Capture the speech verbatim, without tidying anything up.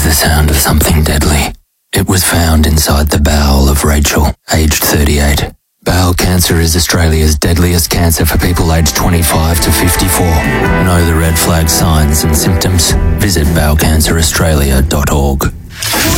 the sound of something deadly. It was found inside the bowel of Rachel, aged thirty-eight. Bowel cancer is Australia's deadliest cancer for people aged twenty-five to fifty-four. Know the red flag signs and symptoms? Visit bowel cancer australia dot org.